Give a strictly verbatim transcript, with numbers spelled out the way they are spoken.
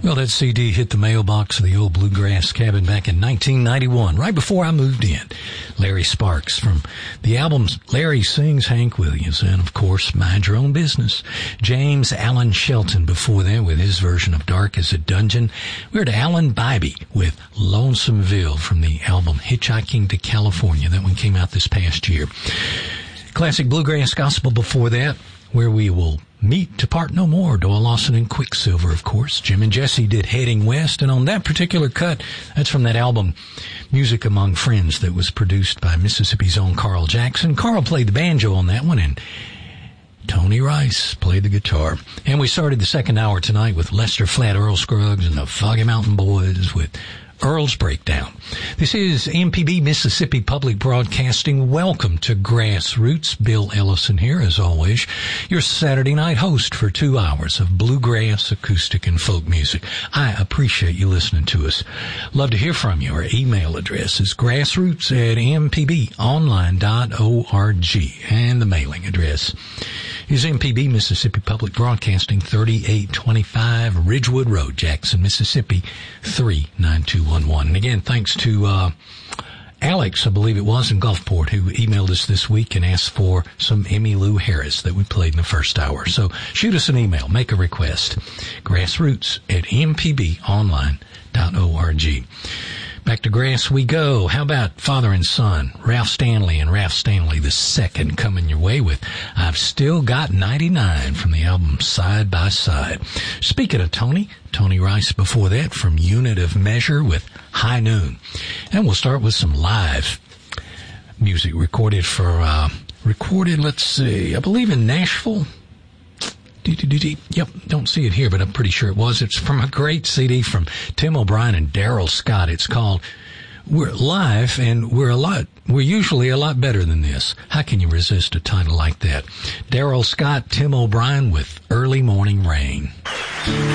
Well, that C D hit the mailbox of the old Bluegrass Cabin back in nineteen ninety-one, right before I moved in. Larry Sparks from the albums Larry Sings Hank Williams and, of course, Mind Your Own Business. James Allen Shelton before that with his version of Dark as a Dungeon. We heard Alan Bybee with Lonesomeville from the album Hitchhiking to California. That one came out this past year. Classic Bluegrass Gospel before that, where we will meet to part no more. Doyle Lawson and Quicksilver, of course. Jim and Jesse did Heading West, and on that particular cut, that's from that album Music Among Friends that was produced by Mississippi's own Carl Jackson. Carl played the banjo on that one, and Tony Rice played the guitar. And we started the second hour tonight with Lester Flatt, Earl Scruggs, and the Foggy Mountain Boys with Earl's Breakdown. This is M P B Mississippi Public Broadcasting. Welcome to Grassroots. Bill Ellison here, as always, your Saturday night host for two hours of bluegrass, acoustic, and folk music. I appreciate you listening to us. Love to hear from you. Our email address is grassroots at m p b online dot org, and the mailing address is M P B Mississippi Public Broadcasting, thirty-eight twenty-five Ridgewood Road, Jackson, Mississippi, three nine two one one. And again, thanks to uh Alex, I believe it was, in Gulfport, who emailed us this week and asked for some Emmylou Harris that we played in the first hour. So shoot us an email, make a request. Grassroots at m p b online dot org. Back to grass we go. How about Father and Son, Ralph Stanley and Ralph Stanley the Second coming your way with I've Still Got ninety-nine from the album Side by Side. Speaking of Tony, Tony Rice before that from Unit of Measure with High Noon. And we'll start with some live music recorded for, uh, recorded, let's see, I believe in Nashville. Yep, don't see it here, but I'm pretty sure it was. It's from a great C D from Tim O'Brien and Daryl Scott. It's called We're Live, and we're a lot, we're usually a lot better than this. How can you resist a title like that? Daryl Scott, Tim O'Brien with Early Morning Rain.